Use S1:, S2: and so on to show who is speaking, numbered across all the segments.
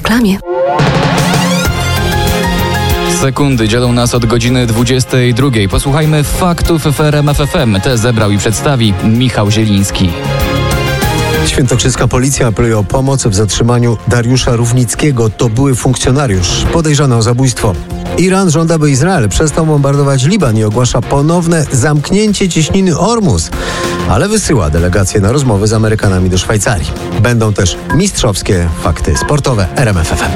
S1: reklamie.
S2: Sekundy dzielą nas od godziny 22. Posłuchajmy faktów w RMF FM. Te zebrał i przedstawi Michał Zieliński.
S3: Świętokrzyska policja apeluje o pomoc w zatrzymaniu Dariusza Równickiego. To były funkcjonariusz podejrzany o zabójstwo. Iran żąda, by Izrael przestał bombardować Liban i ogłasza ponowne zamknięcie cieśniny Ormus, ale wysyła delegację na rozmowy z Amerykanami do Szwajcarii. Będą też mistrzowskie fakty sportowe RMF FM.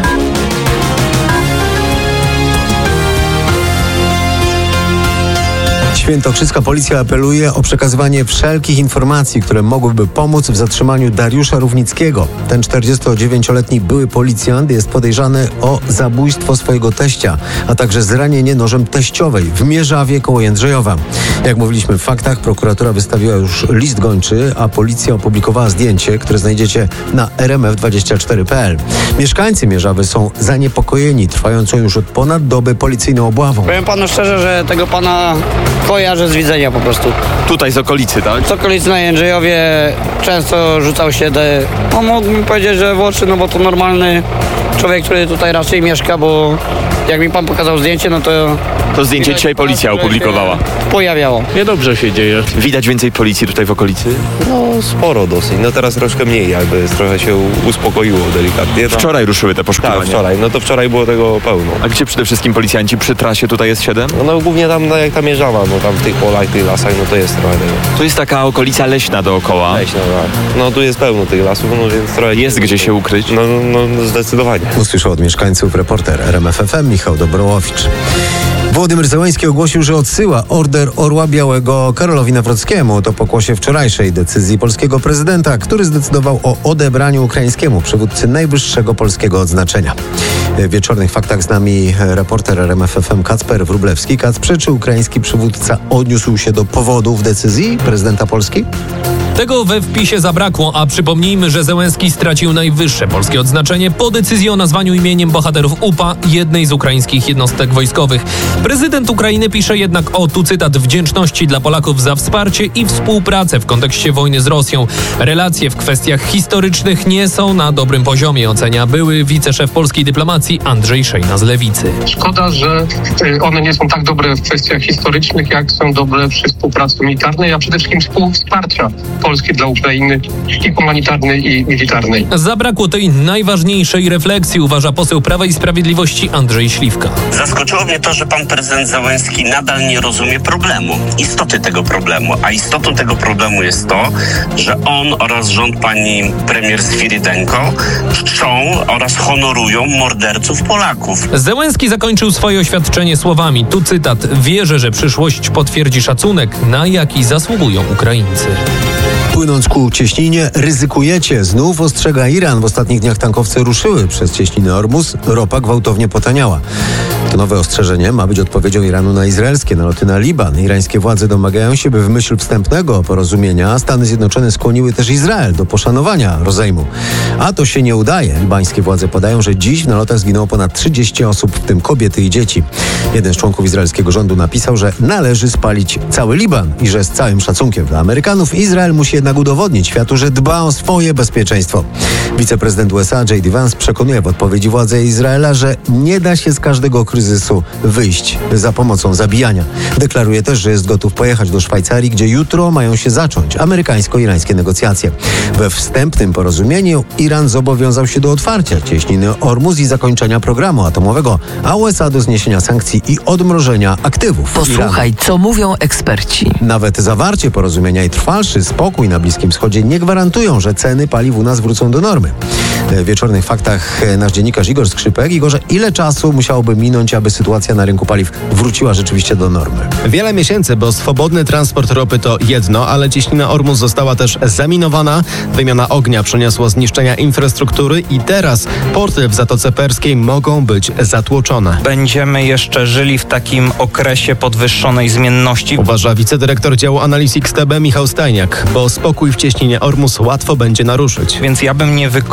S3: Świętokrzyska policja apeluje o przekazywanie wszelkich informacji, które mogłyby pomóc w zatrzymaniu Dariusza Równickiego. Ten 49-letni były policjant jest podejrzany o zabójstwo swojego teścia, a także zranienie nożem teściowej w Mierzawie koło Jędrzejowa. Jak mówiliśmy w faktach, prokuratura wystawiła już list gończy, a policja opublikowała zdjęcie, które znajdziecie na rmf24.pl. Mieszkańcy Mierzawy są zaniepokojeni trwającą już od ponad doby policyjną obławą.
S4: Powiem panu szczerze, że tego pana kojarzę z widzenia po prostu.
S5: Tutaj z okolicy, tak?
S4: Z okolicy na Jędrzejowie często rzucał się mógłbym powiedzieć, że w oczy, no bo to normalny człowiek, który tutaj raczej mieszka, bo jak mi pan pokazał zdjęcie, no to...
S5: To zdjęcie dzisiaj policja opublikowała.
S4: Pojawiało.
S6: Niedobrze się dzieje.
S5: Widać więcej policji tutaj w okolicy?
S7: No sporo dosyć. No teraz troszkę mniej, jakby trochę się uspokoiło delikatnie. No.
S5: Wczoraj ruszyły te poszukiwania.
S7: Tak, wczoraj. No to wczoraj było tego pełno.
S5: A gdzie przede wszystkim policjanci? Przy trasie tutaj jest 7?
S7: No głównie tam, jak ta Mierzawa, no tam w tych polach, tych lasach, no to jest trochę tego.
S5: Tu jest taka okolica leśna dookoła.
S7: Leśna, tak. No tu jest pełno tych lasów, no więc trochę...
S5: Jest gdzie się ukryć?
S7: No zdecydowanie.
S3: Usłyszał od mieszkańców reporter RMF FM Michał Dobrołowicz. Władimir Zełenski ogłosił, że odsyła Order Orła Białego Karolowi Nawrockiemu. To pokłosie wczorajszej decyzji polskiego prezydenta, który zdecydował o odebraniu ukraińskiemu przywódcy najwyższego polskiego odznaczenia. W wieczornych faktach z nami reporter RMF FM Kacper Wróblewski. Kacper, czy ukraiński przywódca odniósł się do powodów decyzji prezydenta Polski?
S6: Tego we wpisie zabrakło, a przypomnijmy, że Zełenski stracił najwyższe polskie odznaczenie po decyzji o nazwaniu imieniem bohaterów UPA, jednej z ukraińskich jednostek wojskowych. Prezydent Ukrainy pisze jednak o, tu cytat, wdzięczności dla Polaków za wsparcie i współpracę w kontekście wojny z Rosją. Relacje w kwestiach historycznych nie są na dobrym poziomie, ocenia były wiceszef polskiej dyplomacji Andrzej Szejna z Lewicy.
S8: Szkoda, że one nie są tak dobre w kwestiach historycznych, jak są dobre przy współpracy militarnej, a przede wszystkim wsparcia Polski dla Ukrainy i humanitarnej, i militarnej.
S6: Zabrakło tej najważniejszej refleksji, uważa poseł Prawa i Sprawiedliwości Andrzej Śliwka.
S9: Zaskoczyło mnie to, że pan prezydent Zełenski nadal nie rozumie problemu, istoty tego problemu. A istotą tego problemu jest to, że on oraz rząd pani premier Swirydenko czczą oraz honorują morderców Polaków.
S6: Zełenski zakończył swoje oświadczenie słowami, tu cytat, wierzę, że przyszłość potwierdzi szacunek, na jaki zasługują Ukraińcy.
S3: Płynąc ku cieśninie, ryzykujecie. Znów ostrzega Iran. W ostatnich dniach tankowce ruszyły przez cieśninę Ormus. Ropa gwałtownie potaniała. To nowe ostrzeżenie ma być odpowiedzią Iranu na izraelskie naloty na Liban. Irańskie władze domagają się, by w myśl wstępnego porozumienia Stany Zjednoczone skłoniły też Izrael do poszanowania rozejmu. A to się nie udaje. Libańskie władze podają, że dziś w nalotach zginęło ponad 30 osób, w tym kobiety i dzieci. Jeden z członków izraelskiego rządu napisał, że należy spalić cały Liban i że z całym szacunkiem dla Amerykanów Izrael musi jednak udowodnić światu, że dba o swoje bezpieczeństwo. Wiceprezydent USA J.D. Vance przekonuje w odpowiedzi władze Izraela, że nie da się z każdego kryzysu wyjść za pomocą zabijania. Deklaruje też, że jest gotów pojechać do Szwajcarii, gdzie jutro mają się zacząć amerykańsko-irańskie negocjacje. We wstępnym porozumieniu Iran zobowiązał się do otwarcia cieśniny Ormus i zakończenia programu atomowego, a USA do zniesienia sankcji i odmrożenia aktywów
S1: Posłuchaj,
S3: Iranu.
S1: co mówią eksperci.
S3: Nawet zawarcie porozumienia i trwalszy spokój na Bliskim Wschodzie nie gwarantują, że ceny paliw u nas wrócą do normy. W wieczornych faktach nasz dziennikarz Igor Skrzypek. Igorze, ile czasu musiałoby minąć, aby sytuacja na rynku paliw wróciła rzeczywiście do normy?
S10: Wiele miesięcy, bo swobodny transport ropy to jedno, ale cieśnina Ormus została też zaminowana. Wymiana ognia przyniosła zniszczenia infrastruktury i teraz porty w Zatoce Perskiej mogą być zatłoczone.
S11: Będziemy jeszcze żyli w takim okresie podwyższonej zmienności.
S10: Uważa wicedyrektor działu analiz XTB Michał Stajniak, bo spokój w cieśninie Ormus łatwo będzie naruszyć.
S11: Więc ja bym nie wykluczył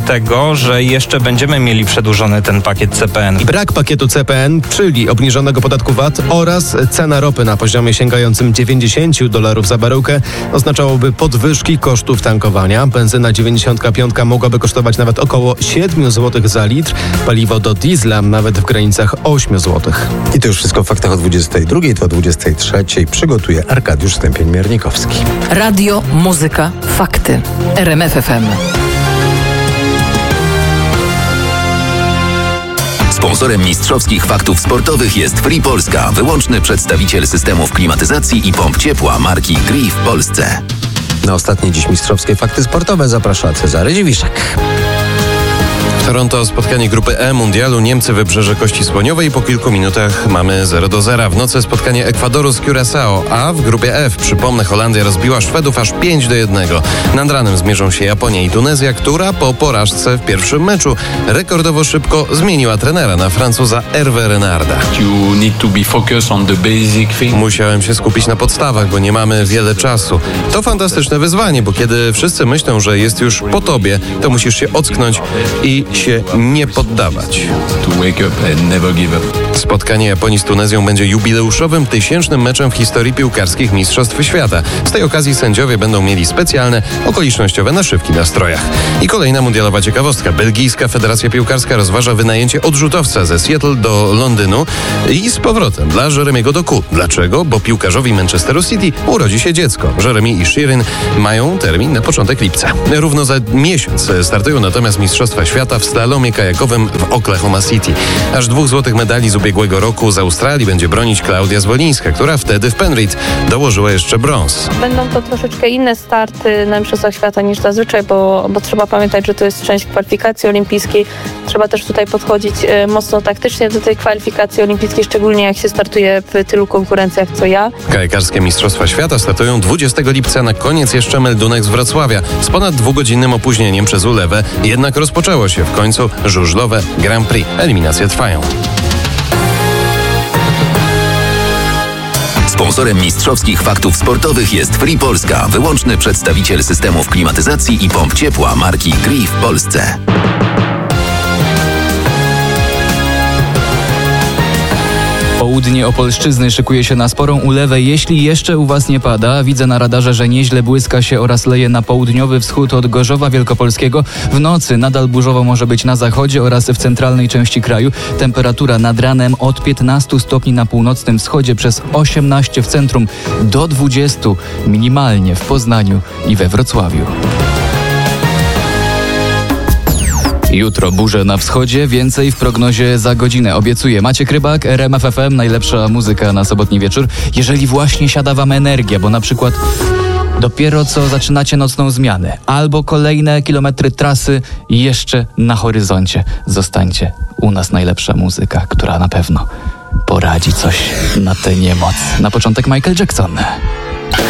S11: tego, że jeszcze będziemy mieli przedłużony ten pakiet CPN.
S10: Brak pakietu CPN, czyli obniżonego podatku VAT oraz cena ropy na poziomie sięgającym $90 za baryłkę oznaczałoby podwyżki kosztów tankowania. Benzyna 95 mogłaby kosztować nawet około 7 zł za litr, paliwo do diesla nawet w granicach 8 zł.
S3: I to już wszystko w faktach o 22, to o 23 przygotuje Arkadiusz Stępień-Miernikowski.
S1: Radio, muzyka, fakty. RMF FM.
S12: Sponsorem mistrzowskich faktów sportowych jest Free Polska, wyłączny przedstawiciel systemów klimatyzacji i pomp ciepła marki Gree w Polsce.
S3: Na ostatnie dziś mistrzowskie fakty sportowe zaprasza Cezary Dziwiszek.
S13: W Toronto spotkanie grupy E Mundialu. Niemcy Wybrzeże Kości Słoniowej. Po kilku minutach mamy 0-0. W nocy spotkanie Ekwadoru z Curaçao, a w grupie F, przypomnę, Holandia rozbiła Szwedów aż 5-1. Nad ranem zmierzą się Japonia i Tunezja, która po porażce w pierwszym meczu rekordowo szybko zmieniła trenera na Francuza Hervé Renarda. Musiałem się skupić na podstawach, bo nie mamy wiele czasu. To fantastyczne wyzwanie, bo kiedy wszyscy myślą, że jest już po tobie, to musisz się ocknąć i się nie poddawać. Spotkanie Japonii z Tunezją będzie jubileuszowym 1000. meczem w historii piłkarskich Mistrzostw Świata. Z tej okazji sędziowie będą mieli specjalne, okolicznościowe naszywki na strojach. I kolejna mundialowa ciekawostka. Belgijska Federacja Piłkarska rozważa wynajęcie odrzutowca ze Seattle do Londynu i z powrotem dla Jeremiego Doku. Dlaczego? Bo piłkarzowi Manchesteru City urodzi się dziecko. Jeremy i Sheeran mają termin na początek lipca. Równo za miesiąc startują natomiast Mistrzostwa Świata w slalomie kajakowym w Oklahoma City. Aż 2 złotych medali z ubiegłego roku z Australii będzie bronić Klaudia Zwolińska, która wtedy w Penrith dołożyła jeszcze brąz.
S14: Będą to troszeczkę inne starty na Mistrzostwach Świata niż zazwyczaj, bo trzeba pamiętać, że to jest część kwalifikacji olimpijskiej. Trzeba też tutaj podchodzić mocno taktycznie do tej kwalifikacji olimpijskiej, szczególnie jak się startuje w tylu konkurencjach co ja.
S13: Kajakarskie Mistrzostwa Świata startują 20 lipca. Na koniec jeszcze meldunek z Wrocławia. Z ponad 2-godzinnym opóźnieniem przez ulewę jednak rozpoczęło się w końcu żużlowe Grand Prix. Eliminacje trwają.
S12: Sponsorem mistrzowskich faktów sportowych jest Free Polska, wyłączny przedstawiciel systemów klimatyzacji i pomp ciepła marki Gree w Polsce.
S2: Południe Opolszczyzny szykuje się na sporą ulewę. Jeśli jeszcze u Was nie pada, widzę na radarze, że nieźle błyska się oraz leje na południowy wschód od Gorzowa Wielkopolskiego. W nocy nadal burzowo może być na zachodzie oraz w centralnej części kraju. Temperatura nad ranem od 15 stopni na północnym wschodzie, przez 18 w centrum, do 20 minimalnie w Poznaniu i we Wrocławiu. Jutro burze na wschodzie, więcej w prognozie za godzinę. Obiecuje Maciek Rybak, RMF FM, najlepsza muzyka na sobotni wieczór. Jeżeli właśnie siada Wam energia, bo na przykład dopiero co zaczynacie nocną zmianę, albo kolejne kilometry trasy jeszcze na horyzoncie, zostańcie. U nas najlepsza muzyka, która na pewno poradzi coś na tę niemoc. Na początek Michael Jackson.